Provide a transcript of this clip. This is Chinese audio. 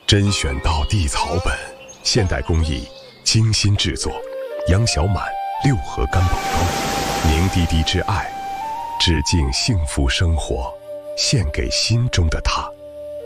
甄选到地草本，现代工艺精心制作，杨小满六合干宝汤，凝滴滴之爱，致敬幸福生活，献给心中的他。